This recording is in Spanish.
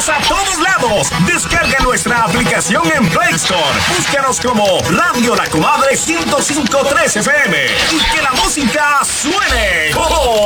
Vamos a todos lados. Descarga nuestra aplicación en Play Store. Búscanos como Radio La Comadre 105.3 FM. Y que la música suene. ¡Oh!